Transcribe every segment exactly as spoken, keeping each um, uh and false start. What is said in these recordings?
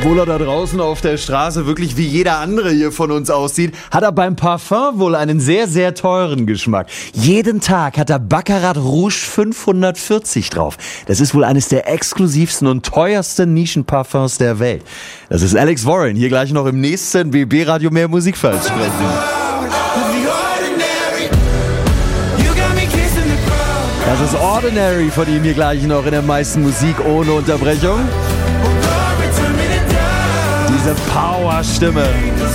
Obwohl er da draußen auf der Straße wirklich wie jeder andere hier von uns aussieht, hat er beim Parfum wohl einen sehr, sehr teuren Geschmack. Jeden Tag hat er Baccarat Rouge fünfhundertvierzig drauf. Das ist wohl eines der exklusivsten und teuersten Nischenparfums der Welt. Das ist Alex Warren, hier gleich noch im nächsten B B Radio Mehr Musik versprechen. Das ist Ordinary von ihm hier gleich noch in der meisten Musik ohne Unterbrechung. Diese Power-Stimme.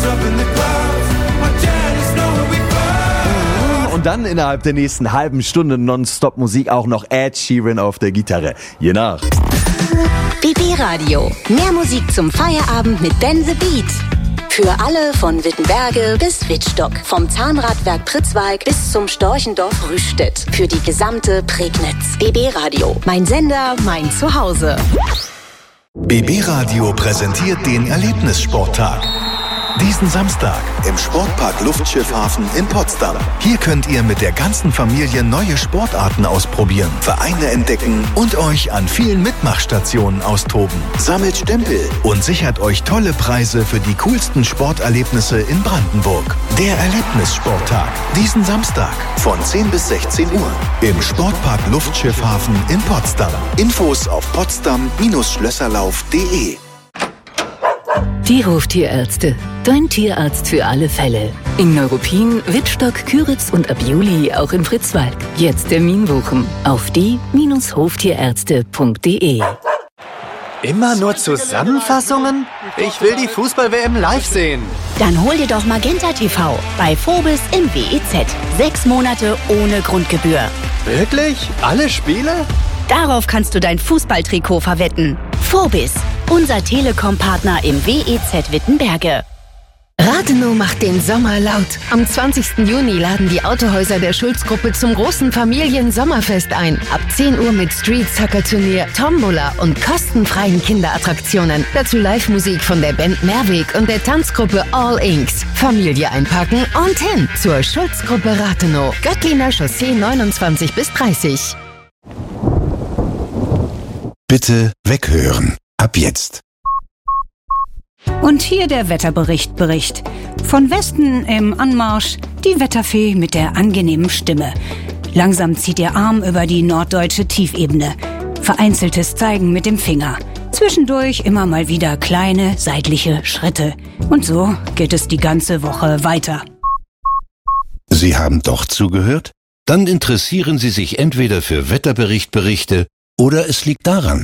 Und dann innerhalb der nächsten halben Stunde Nonstop-Musik auch noch Ed Sheeran auf der Gitarre. Je nach. B B Radio. Mehr Musik zum Feierabend mit Ben the Beat. Für alle von Wittenberge bis Wittstock. Vom Zahnradwerk Pritzwalk bis zum Storchendorf Rüstedt. Für die gesamte Prignitz. B B Radio. Mein Sender, mein Zuhause. B B Radio präsentiert den Erlebnissporttag. Diesen Samstag im Sportpark Luftschiffhafen in Potsdam. Hier könnt ihr mit der ganzen Familie neue Sportarten ausprobieren, Vereine entdecken und euch an vielen Mitmachstationen austoben. Sammelt Stempel und sichert euch tolle Preise für die coolsten Sporterlebnisse in Brandenburg. Der Erlebnissporttag. Diesen Samstag von zehn bis sechzehn Uhr im Sportpark Luftschiffhafen in Potsdam. Infos auf potsdam Schlösserlauf punkt de. Die Hoftierärzte. Dein Tierarzt für alle Fälle. In Neuruppin, Wittstock, Küritz und ab Juli auch in Pritzwalk. Jetzt Termin buchen auf die Hoftierärzte punkt de. Immer nur Zusammenfassungen? Ich will die Fußball-W M live sehen. Dann hol dir doch Magenta T V bei Phobis im W E Z. Sechs Monate ohne Grundgebühr. Wirklich? Alle Spiele? Darauf kannst du dein Fußballtrikot verwetten. Phobis, unser Telekom-Partner im W E Z Wittenberge. Rathenow macht den Sommer laut. Am zwanzigsten Juni laden die Autohäuser der Schulz-Gruppe zum großen Familien-Sommerfest ein. Ab zehn Uhr mit Street-Soccer-Turnier, Tombola und kostenfreien Kinderattraktionen. Dazu Live-Musik von der Band Mehrweg und der Tanzgruppe All Inks. Familie einpacken und hin zur Schulz-Gruppe Rathenow. Göttliner Chaussee neunundzwanzig bis dreißig. Bitte weghören. Ab jetzt. Und hier der Wetterbericht Bericht. Von Westen im Anmarsch die Wetterfee mit der angenehmen Stimme. Langsam zieht ihr Arm über die norddeutsche Tiefebene. Vereinzeltes Zeigen mit dem Finger. Zwischendurch immer mal wieder kleine seitliche Schritte. Und so geht es die ganze Woche weiter. Sie haben doch zugehört? Dann interessieren Sie sich entweder für Wetterberichtberichte oder es liegt daran.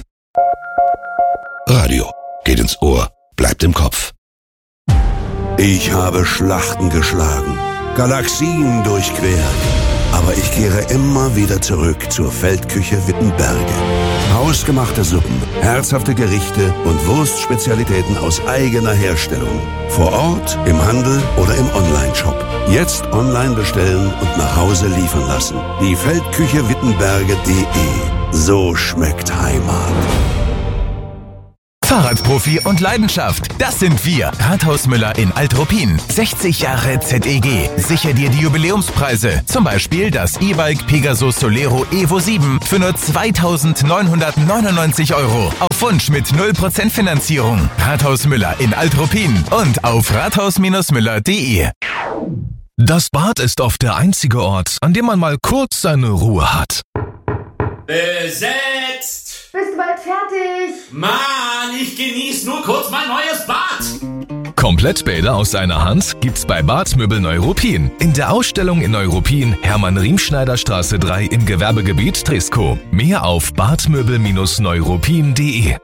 Radio geht ins Ohr, bleibt im Kopf. Ich habe Schlachten geschlagen, Galaxien durchquert, aber ich kehre immer wieder zurück zur Feldküche Wittenberge. Hausgemachte Suppen, herzhafte Gerichte und Wurstspezialitäten aus eigener Herstellung. Vor Ort, im Handel oder im Onlineshop. Jetzt online bestellen und nach Hause liefern lassen. Die Feldküche Wittenberge punkt de. So schmeckt Heimat. Fahrradprofi und Leidenschaft, das sind wir. Rathaus Müller in Alt-Ruppin. sechzig Jahre Z E G. Sicher dir die Jubiläumspreise. Zum Beispiel das E-Bike Pegasus Solero Evo sieben für nur zweitausendneunhundertneunundneunzig Euro. Auf Wunsch mit null Prozent Finanzierung. Rathaus Müller in Alt-Ruppin und auf rathaus Müller punkt de. Das Bad ist oft der einzige Ort, an dem man mal kurz seine Ruhe hat. Besetzt! Bist du bald fertig? Mann, ich genieße nur kurz mein neues Bad. Komplettbäder aus einer Hand gibt's bei Badmöbel Neuruppin. In der Ausstellung in Neuruppin, Hermann-Riemschneider-Straße drei im Gewerbegebiet Triskow. Mehr auf badmöbel Neuruppin punkt de.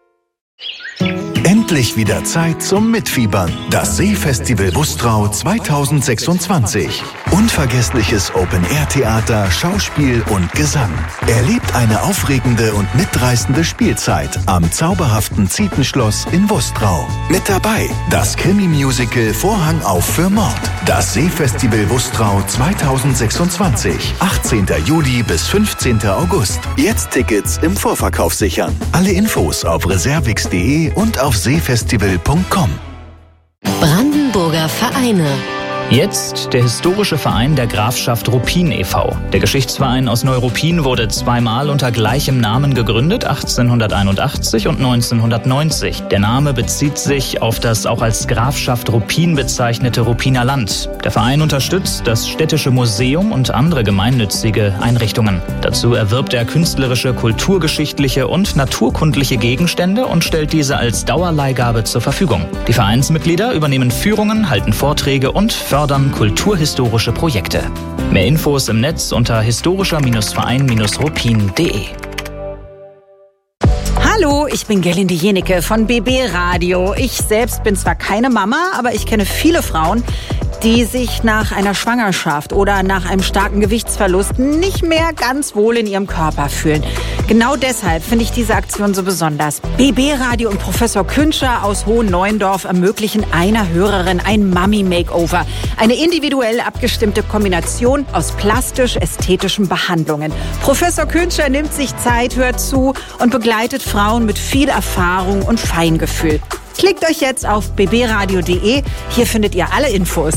Endlich wieder Zeit zum Mitfiebern. Das Seefestival Wustrau zweitausendsechsundzwanzig. Unvergessliches Open-Air-Theater, Schauspiel und Gesang. Erlebt eine aufregende und mitreißende Spielzeit am zauberhaften Zietenschloss in Wustrau. Mit dabei das Krimi-Musical Vorhang auf für Mord. Das Seefestival Wustrau zweitausendsechsundzwanzig. achtzehnten Juli bis fünfzehnten August. Jetzt Tickets im Vorverkauf sichern. Alle Infos auf reservix punkt de und auf seefestival punkt com. Brandenburger Vereine. Jetzt der historische Verein der Grafschaft Ruppin e V Der Geschichtsverein aus Neuruppin wurde zweimal unter gleichem Namen gegründet, achtzehnhunderteinundachtzig und neunzehnhundertneunzig. Der Name bezieht sich auf das auch als Grafschaft Ruppin bezeichnete Ruppiner Land. Der Verein unterstützt das städtische Museum und andere gemeinnützige Einrichtungen. Dazu erwirbt er künstlerische, kulturgeschichtliche und naturkundliche Gegenstände und stellt diese als Dauerleihgabe zur Verfügung. Die Vereinsmitglieder übernehmen Führungen, halten Vorträge und fördern kulturhistorische Projekte. Mehr Infos im Netz unter historischer-verein-ruppin punkt de. Hallo, ich bin Gerlinde Jenecke von B B Radio. Ich selbst bin zwar keine Mama, aber ich kenne viele Frauen, die sich nach einer Schwangerschaft oder nach einem starken Gewichtsverlust nicht mehr ganz wohl in ihrem Körper fühlen. Genau deshalb finde ich diese Aktion so besonders. B B Radio und Professor Künscher aus Hohenneuendorf ermöglichen einer Hörerin ein Mummy-Makeover. Eine individuell abgestimmte Kombination aus plastisch-ästhetischen Behandlungen. Professor Künscher nimmt sich Zeit, hört zu und begleitet Frauen mit viel Erfahrung und Feingefühl. Klickt euch jetzt auf b b radio punkt de. Hier findet ihr alle Infos.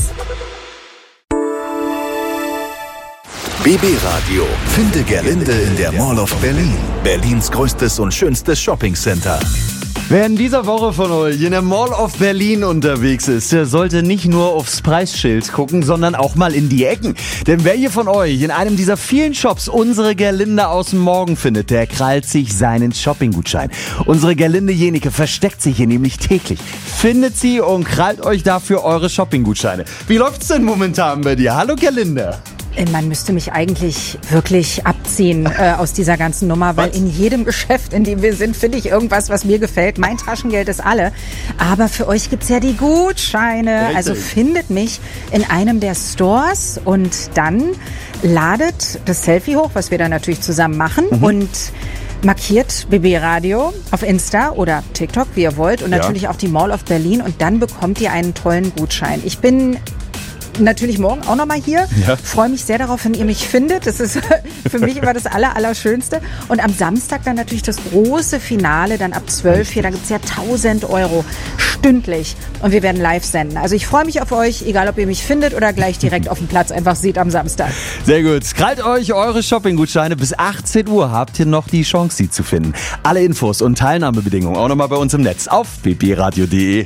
B B Radio. Finde Gerlinde in der Mall of Berlin. Berlins größtes und schönstes Shoppingcenter. Wer in dieser Woche von euch in der Mall of Berlin unterwegs ist, der sollte nicht nur aufs Preisschild gucken, sondern auch mal in die Ecken. Denn wer hier von euch in einem dieser vielen Shops unsere Gerlinde aus dem Morgen findet, der krallt sich seinen Shoppinggutschein. Unsere Gerlinde Jenecke versteckt sich hier nämlich täglich. Findet sie und krallt euch dafür eure Shoppinggutscheine. Wie läuft's denn momentan bei dir? Hallo Gerlinde. Man müsste mich eigentlich wirklich abziehen äh, aus dieser ganzen Nummer, weil was? In jedem Geschäft, in dem wir sind, finde ich irgendwas, was mir gefällt. Mein Taschengeld ist alle. Aber für euch gibt's ja die Gutscheine. Richtig. Also findet mich in einem der Stores und dann ladet das Selfie hoch, was wir dann natürlich zusammen machen mhm. und markiert B B Radio auf Insta oder TikTok, wie ihr wollt und ja. natürlich auch die Mall of Berlin und dann bekommt ihr einen tollen Gutschein. Ich bin natürlich morgen auch nochmal hier. Ja. Freue mich sehr darauf, wenn ihr mich findet. Das ist für mich immer das Aller, Allerschönste. Und am Samstag dann natürlich das große Finale, dann ab zwölf hier. Da gibt's ja tausend Euro stündlich. Und wir werden live senden. Also ich freue mich auf euch, egal ob ihr mich findet oder gleich direkt auf dem Platz einfach seht am Samstag. Sehr gut. Krallt euch eure Shoppinggutscheine. Bis achtzehn Uhr habt ihr noch die Chance, sie zu finden. Alle Infos und Teilnahmebedingungen auch nochmal bei uns im Netz auf b b radio punkt de.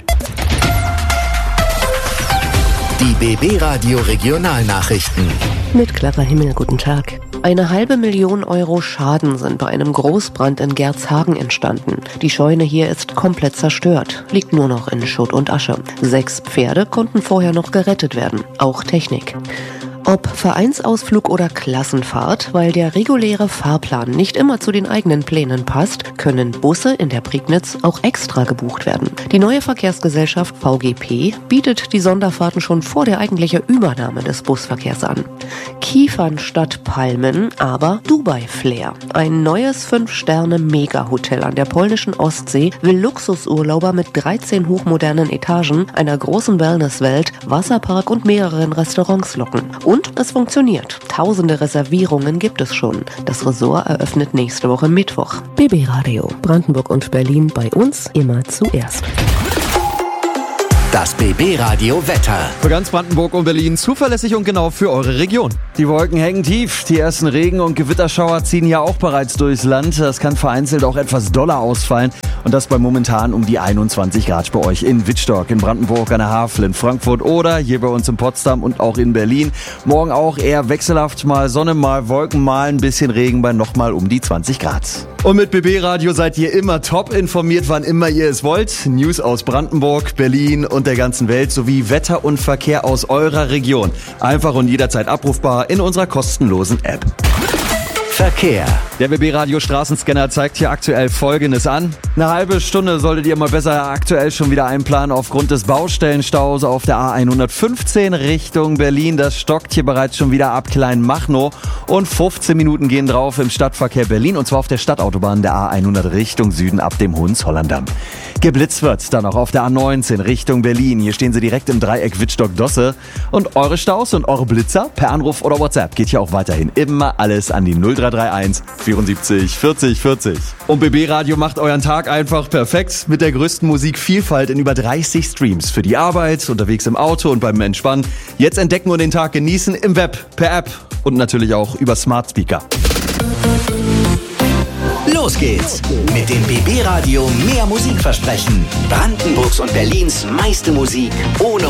Die B B Radio Regionalnachrichten. Mit klarer Himmel, guten Tag. Eine halbe Million Euro Schaden sind bei einem Großbrand in Gerzhagen entstanden. Die Scheune hier ist komplett zerstört, liegt nur noch in Schutt und Asche. Sechs Pferde konnten vorher noch gerettet werden, auch Technik. Ob Vereinsausflug oder Klassenfahrt, weil der reguläre Fahrplan nicht immer zu den eigenen Plänen passt, können Busse in der Prignitz auch extra gebucht werden. Die neue Verkehrsgesellschaft V G P bietet die Sonderfahrten schon vor der eigentlichen Übernahme des Busverkehrs an. Kiefern statt Palmen, aber Dubai-Flair. Ein neues Fünf-Sterne-Mega-Hotel an der polnischen Ostsee will Luxusurlauber mit dreizehn hochmodernen Etagen, einer großen Wellnesswelt, Wasserpark und mehreren Restaurants locken. Und es funktioniert. Tausende Reservierungen gibt es schon. Das Ressort eröffnet nächste Woche Mittwoch. B B Radio, Brandenburg und Berlin, bei uns immer zuerst. Das B B Radio Wetter. Für ganz Brandenburg und Berlin zuverlässig und genau für eure Region. Die Wolken hängen tief. Die ersten Regen- und Gewitterschauer ziehen ja auch bereits durchs Land. Das kann vereinzelt auch etwas doller ausfallen. Und das bei momentan um die einundzwanzig Grad bei euch in Wittstock, in Brandenburg an der Havel, in Frankfurt oder hier bei uns in Potsdam und auch in Berlin. Morgen auch eher wechselhaft, mal Sonne, mal Wolken, mal ein bisschen Regen bei nochmal um die zwanzig Grad. Und mit B B Radio seid ihr immer top informiert, wann immer ihr es wollt. News aus Brandenburg, Berlin und der ganzen Welt sowie Wetter und Verkehr aus eurer Region. Einfach und jederzeit abrufbar in unserer kostenlosen App. Verkehr. Der B B Radio Straßenscanner zeigt hier aktuell Folgendes an. Eine halbe Stunde solltet ihr mal besser aktuell schon wieder einplanen aufgrund des Baustellenstaus auf der A hundertfünfzehn Richtung Berlin. Das stockt hier bereits schon wieder ab Kleinmachnow und fünfzehn Minuten gehen drauf im Stadtverkehr Berlin und zwar auf der Stadtautobahn der A hundert Richtung Süden ab dem Hohenzollern-Damm. Geblitzt wird dann auch auf der A neunzehn Richtung Berlin. Hier stehen sie direkt im Dreieck Wittstock-Dosse. Und eure Staus und eure Blitzer per Anruf oder WhatsApp geht hier auch weiterhin immer alles an die null drei drei eins vierundsiebzig vierzig vierzig. Und B B Radio macht euren Tag einfach perfekt mit der größten Musikvielfalt in über dreißig Streams. Für die Arbeit, unterwegs im Auto und beim Entspannen. Jetzt entdecken und den Tag genießen im Web, per App und natürlich auch über Smart Speaker. Los geht's mit dem B B Radio Mehr Musik versprechen. Brandenburgs und Berlins meiste Musik ohne